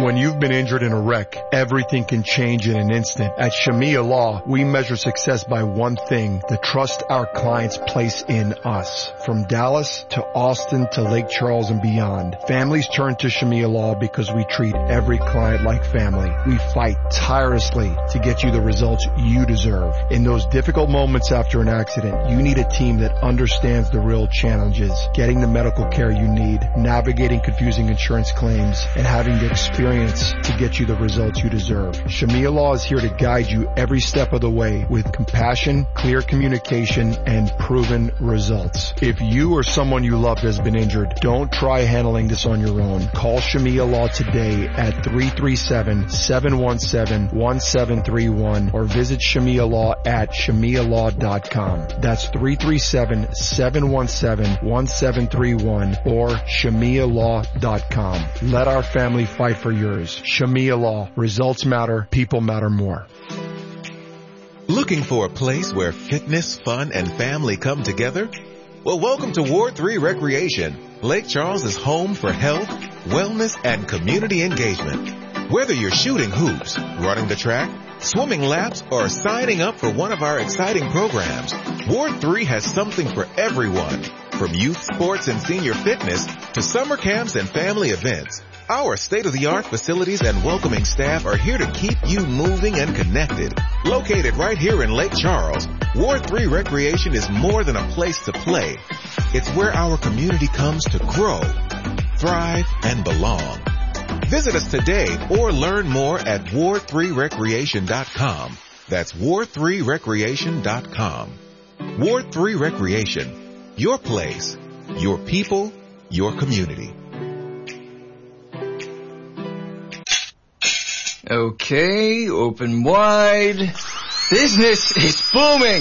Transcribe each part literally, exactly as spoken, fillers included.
When you've been injured in a wreck, everything can change in an instant. At Shamia Law, we measure success by one thing, the trust our clients place in us. From Dallas to Austin to Lake Charles and beyond, families turn to Shamia Law because we treat every client like family. We fight tirelessly to get you the results you deserve. In those difficult moments after an accident, you need a team that understands the real challenges, getting the medical care you need, navigating confusing insurance claims, and having the experience to get you the results you deserve. Shamia Law is here to guide you every step of the way with compassion, clear communication, and proven results. If you or someone you loved has been injured, don't try handling this on your own. Call Shamia Law today at three three seven, seven one seven, one seven three one or visit Shamia Law at shamia law dot com. That's three three seven, seven one seven, one seven three one or shamia law dot com. Let our family fight for yours. Shamia Law. Results matter. People matter more. Looking for a place where fitness, fun, and family come together? Well, welcome to Ward three Recreation. Lake Charles is home for health, wellness, and community engagement. Whether you're shooting hoops, running the track, swimming laps, or signing up for one of our exciting programs, Ward three has something for everyone. From youth sports and senior fitness to summer camps and family events, our state-of-the-art facilities and welcoming staff are here to keep you moving and connected. Located right here in Lake Charles, Ward three Recreation is more than a place to play. It's where our community comes to grow, thrive, and belong. Visit us today or learn more at ward three recreation dot com. That's ward three recreation dot com. Ward three Recreation. Your place, your people, your community. Okay, open wide. Business is booming.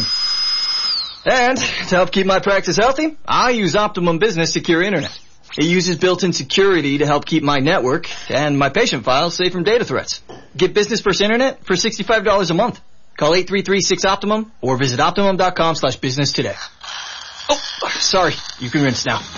And to help keep my practice healthy, I use Optimum Business Secure Internet. It uses built-in security to help keep my network and my patient files safe from data threats. Get Business First Internet for sixty-five dollars a month. Call eight three three, six, Optimum or visit optimum dot com slash business today. Oh, sorry. You can rinse now.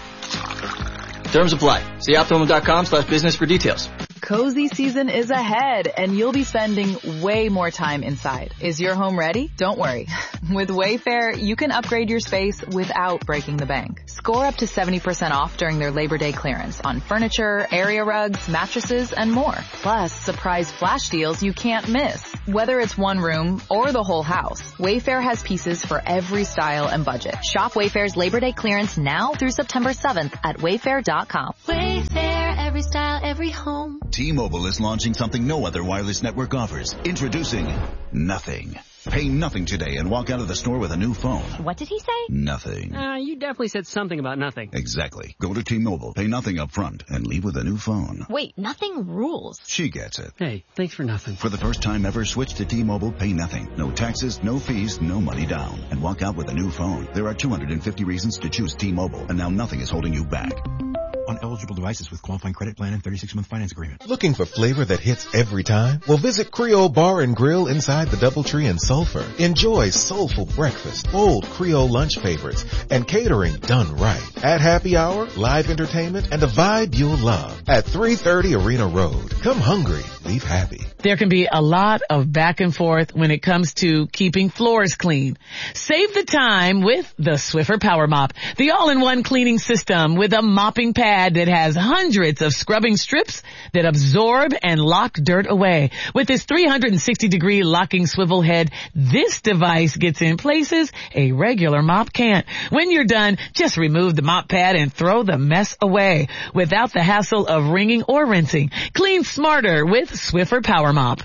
Terms apply. See optimum dot com slash business for details. Cozy season is ahead, and you'll be spending way more time inside. Is your home ready? Don't worry. With Wayfair, you can upgrade your space without breaking the bank. Score up to seventy percent off during their Labor Day clearance on furniture, area rugs, mattresses, and more. Plus, surprise flash deals you can't miss. Whether it's one room or the whole house, Wayfair has pieces for every style and budget. Shop Wayfair's Labor Day clearance now through September seventh at wayfair dot com. Wayfair, every style, every home. T-Mobile is launching something no other wireless network offers. Introducing Nothing. Pay nothing today and walk out of the store with a new phone. What did he say? Nothing. Uh, you definitely said something about nothing. Exactly. Go to T-Mobile, pay nothing up front, and leave with a new phone. Wait, nothing rules. She gets it. Hey, thanks for nothing. For the first time ever, switch to T-Mobile, pay nothing. No taxes, no fees, no money down. And walk out with a new phone. There are two hundred fifty reasons to choose T-Mobile, and now nothing is holding you back. On eligible devices with qualifying credit plan and thirty-six month finance agreement. Looking for flavor that hits every time? Well, visit Creole Bar and Grill inside the Doubletree in Sulphur. Enjoy soulful breakfast, bold Creole lunch favorites, and catering done right. At happy hour, live entertainment, and a vibe you'll love. At three thirty Arena Road. Come hungry, leave happy. There can be a lot of back and forth when it comes to keeping floors clean. Save the time with the Swiffer Power Mop, the all-in-one cleaning system with a mopping pad that has hundreds of scrubbing strips that absorb and lock dirt away. With its three hundred sixty degree locking swivel head, this device gets in places a regular mop can't. When you're done, just remove the mop pad and throw the mess away without the hassle of wringing or rinsing. Clean smarter with Swiffer Power Mop.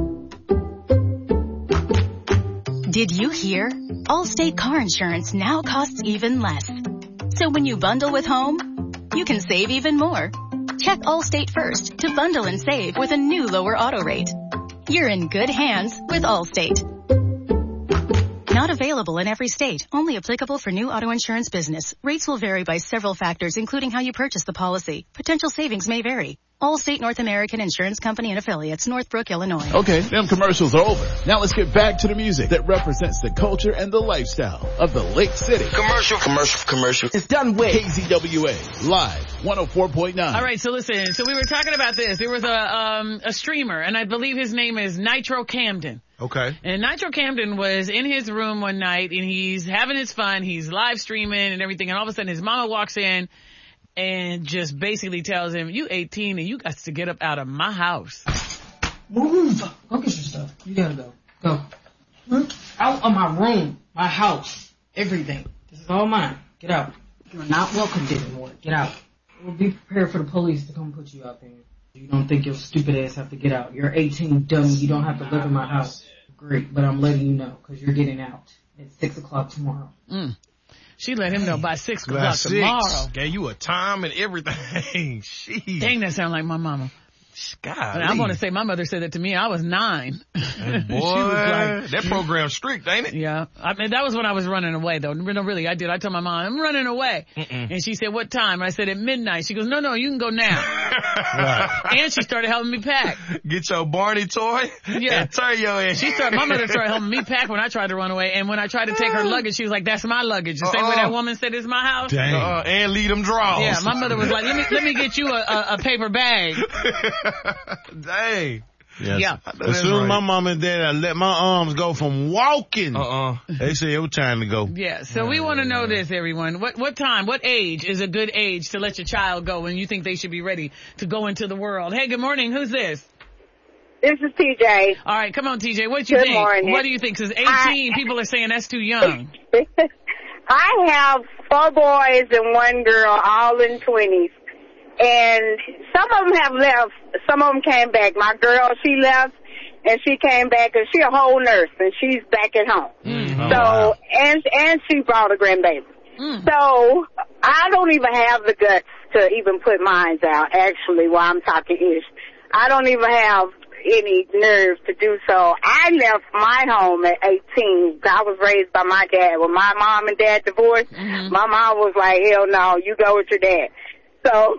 Did you hear? Allstate car insurance now costs even less. So when you bundle with home, you can save even more. Check Allstate first to bundle and save with a new lower auto rate. You're in good hands with Allstate. Not available in every state. Only applicable for new auto insurance business. Rates will vary by several factors, including how you purchase the policy. Potential savings may vary. Allstate North American Insurance Company and Affiliates, Northbrook, Illinois. Okay, them commercials are over. Now let's get back to the music that represents the culture and the lifestyle of the Lake City. Commercial, commercial, commercial. It's done with K Z W A, live, one oh four point nine. All right, so listen, so we were talking about this. There was a um a streamer, and I believe his name is Nitro Camden. Okay. And Nitro Camden was in his room one night, and he's having his fun. He's live streaming and everything, and all of a sudden his mama walks in and just basically tells him, you eighteen and you got to get up out of my house. Move! Go get your stuff. You gotta go. Go. Out of my room, my house, everything. This is all mine. Get out. You're not welcome anymore. Get out. We'll be prepared for the police to come put you out there. You don't think your stupid ass have to get out. You're eighteen, dummy. You don't have to live in my house. Great, but I'm letting you know because you're getting out at six o'clock tomorrow. Mm. She let him know by six By o'clock six. tomorrow. Gave you a time and everything. Jeez. Dang, that sound like my mama. God, And I want to say my mother said that to me. I was nine. Hey, boy, She was like, that program's strict, ain't it? Yeah. I mean, that was when I was running away, though. No, really, I did. I told my mom, I'm running away. Mm-mm. And she said, what time? And I said, at midnight. She goes, no, no, you can go now. Right. And she started helping me pack. Get your Barney toy yeah. and turn your ass. She started, my mother started helping me pack when I tried to run away. And when I tried to take her luggage, she was like, that's my luggage. The same uh-uh. way that woman said, it's my house. Dang. Uh, and leave them drawers. Yeah, my mother was like, let me let me get you a, a, a paper bag. Dang. Yes. Yeah. As soon as right. my mom and dad let my arms go from walking, uh-uh. they said it was time to go. Yeah, so we want to know this, everyone. What what time, what age is a good age to let your child go when you think they should be ready to go into the world? Hey, good morning. Who's this? This is T J. All right, come on, T J. What do you Good think? morning. What do you think? Because eighteen, I, people are saying that's too young. I have four boys and one girl, all in twenties. And some of them have left. Some of them came back. My girl, she left, and she came back, and she a whole nurse, and she's back at home. Mm. So, Oh, wow. and and she brought a grandbaby. Mm. So, I don't even have the guts to even put mine out, actually, while I'm talking ish. I don't even have any nerve to do so. I left my home at eighteen. I was raised by my dad. When my mom and dad divorced, mm-hmm. my mom was like, hell no, you go with your dad. So,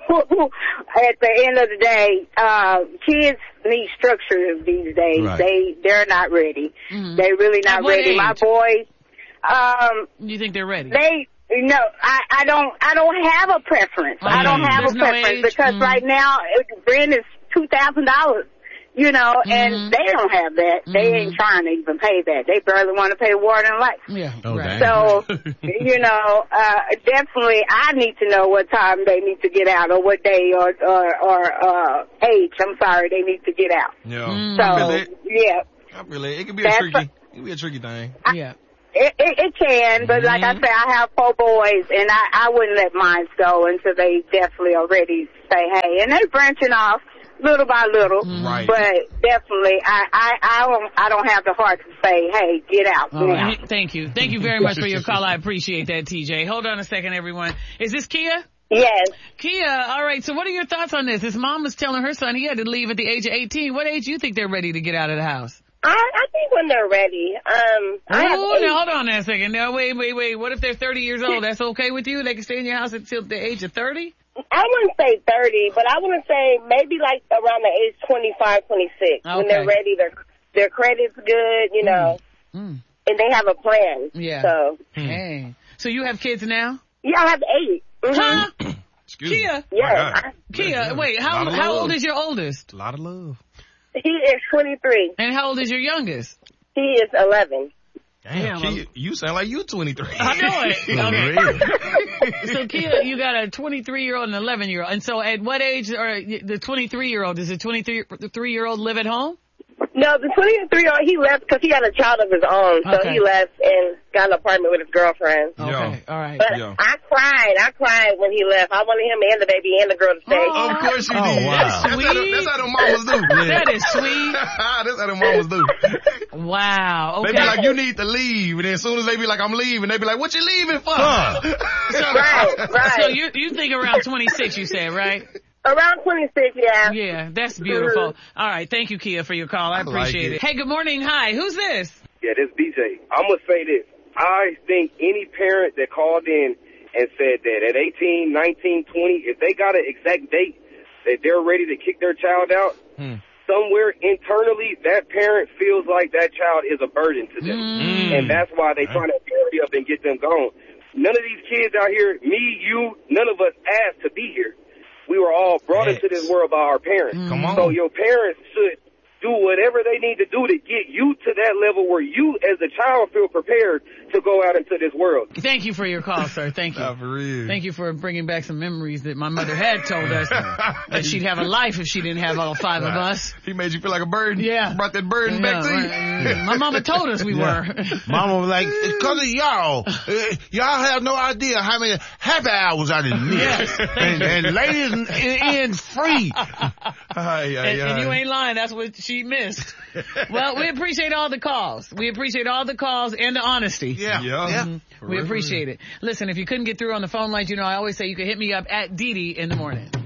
at the end of the day, uh, kids need structure these days. Right. They, they're not ready. Mm-hmm. They're really not At what ready. age? My boys, um, You think they're ready? they, no, I, I don't, I don't have a preference. Mm. I don't have There's a no preference age? because Mm. right now, rent is two thousand dollars. You know, Mm-hmm. and they don't have that. They Mm-hmm. ain't trying to even pay that. They barely want to pay water and light. Yeah, Oh, right. dang. So, you know, uh, definitely I need to know what time they need to get out or what day or, or, or, uh, age, I'm sorry, they need to get out. Yeah. Mm. So, I really, yeah. I really, it can be a That's tricky, a- it can be a tricky thing. I- Yeah. It, it, it can, but like I Mm-hmm. say, I have four boys, and I, I wouldn't let mine go until they definitely are ready to say, hey, and they're branching off little by little, Right. but definitely, I, I, I don't, I don't have the heart to say, hey, get out. All now. right. Thank you. Thank you very much for your call. I appreciate that, T J. Hold on a second, everyone. Is this Kia? Yes. Kia, all right. So what are your thoughts on this? His mom was telling her son he had to leave at the age of eighteen. What age do you think they're ready to get out of the house? I, I think when they're ready. Um, I have Oh, eight. now hold on a second. Now, wait, wait, wait. What if they're thirty years old? That's okay with you? They can stay in your house until the age of thirty? I wouldn't say thirty, but I wouldn't say maybe like around the age twenty-five, twenty-six. Okay. When they're ready, their their credit's good, you know, Mm. and they have a plan. Yeah. So, Hey. So you have kids now? yeah, I have eight. Mm-hmm. Huh? Excuse Kia? me. Yeah. My God. Kia, Yeah. wait, Lot how of how love. old is your oldest? A lot of love. He is twenty-three. And how old is your youngest? He is eleven. Damn, Damn, Kia, you sound like you twenty-three. I know it. Okay. So Kia, you got a twenty-three year old and an eleven year old. And so at what age are the twenty-three year old? Does the twenty-three year old live at home? No, the twenty-three-year-old, he left because he had a child of his own. So Okay. he left and got an apartment with his girlfriend. Okay, Yeah. all right. But Yeah. I cried. I cried when he left. I wanted him and the baby and the girl to stay. Oh. Of course you Oh, did. wow. That's, that's, how, the- that's how the mamas do. That is sweet. That's how the mamas do. Wow. Okay. They be like, you need to leave. And then as soon as they be like, I'm leaving, they be like, what you leaving for? So, Right, right. So you you think around twenty-six, you said, right? Around twenty-six, yeah. Yeah, that's beautiful. Mm-hmm. All right, thank you, Kia, for your call. I I like appreciate it. it. Hey, good morning. Hi, who's this? Yeah, this B J. I'm going to say this. I think any parent that called in and said that at eighteen, nineteen, twenty, if they got an exact date, that they're ready to kick their child out, Hmm. somewhere internally, that parent feels like that child is a burden to them. Mm. And that's why they trying to hurry up and get them gone. None of these kids out here, me, you, none of us asked to be here. We were all brought Yes. into this world by our parents. Come on. So your parents should do whatever they need to do to get you to that level where you as a child feel prepared to go out into this world. Thank you for your call, sir. Thank you. Not for real. Thank you for bringing back some memories that my mother had told us that she'd have a life if she didn't have all five of us. He made you feel like a burden. Yeah. Brought that burden Yeah, back to you. right. My mama told us we Yeah. were. Mama was like, it's because of y'all. Uh, y'all have no idea how many happy hours I didn't miss. Yes, and, and ladies in, in free. Aye, aye, And, and you aye. ain't lying. That's what she missed. Well, we appreciate all the calls. We appreciate all the calls and the honesty. Yeah. Yeah. yeah. Mhm. We appreciate it. Listen, if you couldn't get through on the phone lines, you know, I always say you can hit me up at Dee Dee in the morning.